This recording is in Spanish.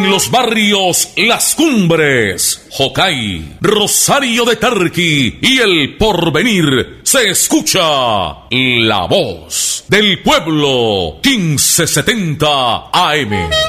En los barrios Las Cumbres, Jocay, Rosario de Tarqui y El Porvenir se escucha La Voz del Pueblo 1570 AM.